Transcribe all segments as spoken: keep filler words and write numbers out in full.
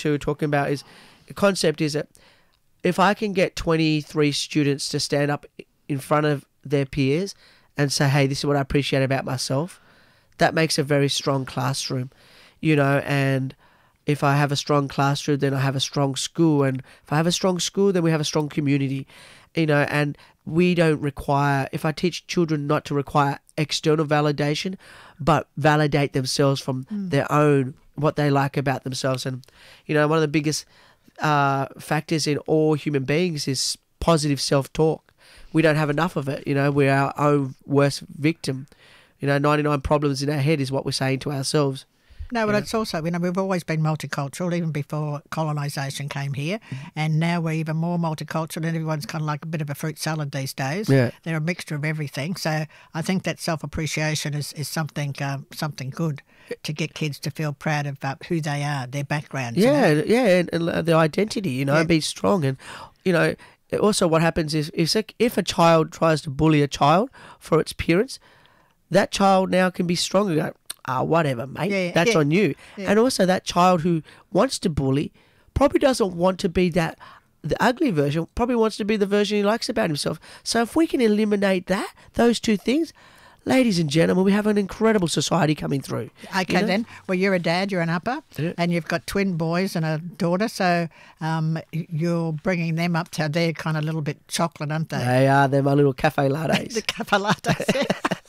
to talking about is the concept is that if I can get twenty-three students to stand up in front of their peers and say, hey, this is what I appreciate about myself, that makes a very strong classroom, you know, and if I have a strong classroom, then I have a strong school, and if I have a strong school, then we have a strong community, you know, and we don't require, if I teach children not to require external validation, but validate themselves from mm. their own, what they like about themselves. And, you know, one of the biggest uh, factors in all human beings is positive self-talk. We don't have enough of it, you know, we're our own worst victim. You know, ninety-nine problems in our head is what we're saying to ourselves. No, but yeah. it's also, you know, we've always been multicultural, even before colonisation came here, and now we're even more multicultural, and everyone's kind of like a bit of a fruit salad these days. Yeah. They're a mixture of everything. So I think that self-appreciation is, is something um, something good to get kids to feel proud of uh, who they are, their backgrounds. Yeah, you know? yeah, and, and their identity, you know, yeah. and be strong. And, you know, also what happens is if, if a child tries to bully a child for its appearance, that child now can be stronger. Go, ah, oh, whatever, mate. Yeah, That's yeah, on you. yeah. And also that child who wants to bully probably doesn't want to be that, the ugly version, probably wants to be the version he likes about himself. So if we can eliminate that, those two things, ladies and gentlemen, we have an incredible society coming through. Okay, you know? then. Well, you're a dad, you're an upper, yeah. and you've got twin boys and a daughter, so um, you're bringing them up to, they're kind of a little bit chocolate, aren't they? They are. They're my little cafe lattes. The cafe lattes.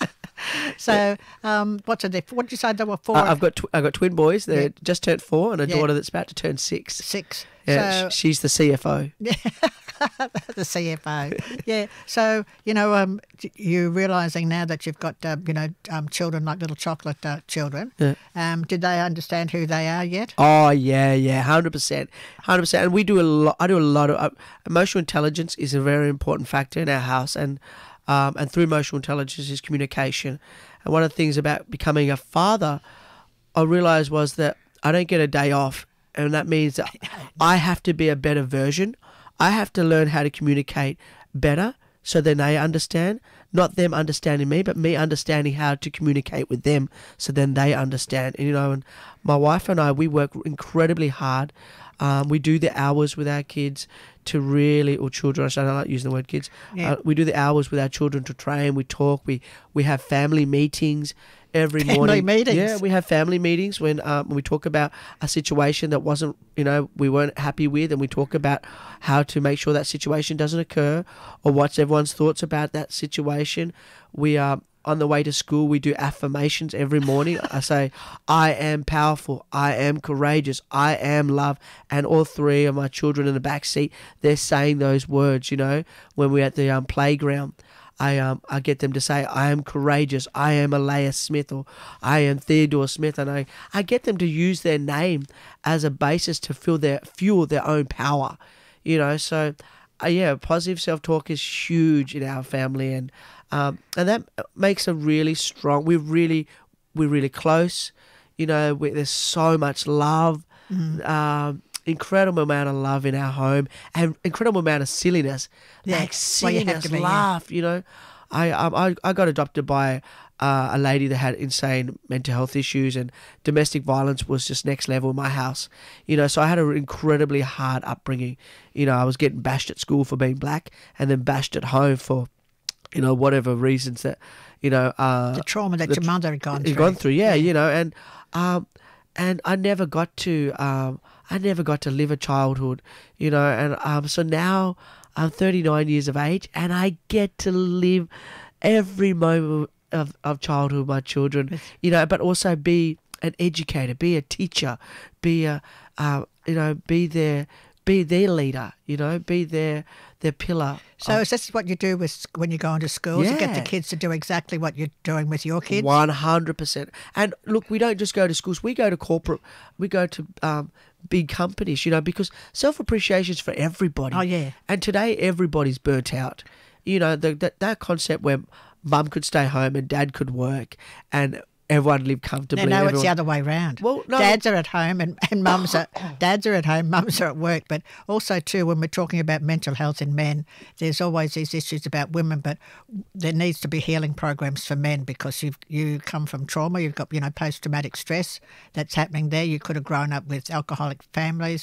So, um, what's it? What did you say they were four? Uh, I've got tw- I've got twin boys. They're Yeah. just turned four, and a Yeah. daughter that's about to turn six. Six. Yeah, So, sh- she's the C F O. the C F O. Yeah. So, you know, um, you're realising now that you've got, uh, you know, um, children like little chocolate uh, children. Yeah. Um, did they understand who they are yet? Oh yeah, yeah, hundred percent, hundred percent. And we do a lot. I do a lot of uh, emotional intelligence is a very important factor in our house, and um, and through emotional intelligence is communication. And one of the things about becoming a father, I realised was that I don't get a day off, and that means that I have to be a better version. I have to learn how to communicate better so then they understand, not them understanding me, but me understanding how to communicate with them so then they understand. And, you know, and my wife and I, we work incredibly hard. Um, we do the hours with our kids to really, or children, I don't like using the word kids. Yeah. Uh, we do the hours with our children to train, we talk, we, we have family meetings every Family morning. meetings? Yeah, we have family meetings when um, we talk about a situation that wasn't, you know, we weren't happy with, and we talk about how to make sure that situation doesn't occur, or what's everyone's thoughts about that situation. We are on the way to school, we do affirmations every morning. I say, I am powerful, I am courageous, I am love. And all three of my children in the back seat, they're saying those words, you know, when we're at the um, playground. I um I get them to say, I am courageous, I am Alea Smith, or I am Theodore Smith, and I, I get them to use their name as a basis to feel their fuel their own power, you know. So uh, yeah, positive self-talk is huge in our family, and um and that makes a really strong. We're really we're really close, you know. We, there's so much love. Mm-hmm. Um, incredible amount of love in our home, and incredible amount of silliness. Yeah, like well, you have silliness, to be, yeah. laugh, you know. I, um, I I got adopted by uh, a lady that had insane mental health issues, and domestic violence was just next level in my house, you know. So I had an incredibly hard upbringing. You know, I was getting bashed at school for being black, and then bashed at home for, you know, whatever reasons that, you know, uh, The trauma that the your mother had gone had through. gone through, yeah, you know, and um, and I never got to um, I never got to live a childhood, you know, and um, so now I'm thirty-nine years of age, and I get to live every moment of, of childhood with my children, you know, but also be an educator, be a teacher, be a, uh, you know, be their, be their leader, you know, be their, their pillar. So is this what you do with when you go into schools? You get the Yeah. kids to do exactly what you're doing with your kids? One hundred percent. And look, we don't just go to schools. We go to corporate. We go to um, big companies. You know, because self appreciation is for everybody. Oh, yeah. And today, everybody's burnt out. You know, the, that that concept where mum could stay home and dad could work, and everyone lived comfortably. No, no, it's everyone- the other way round. Well, no. Dads are at home and, and mums are dads are at home, mums are at work. But also too, when we're talking about mental health in men, there's always these issues about women. But there needs to be healing programs for men, because you you come from trauma. You've got, you know, post traumatic stress that's happening there. You could have grown up with alcoholic families,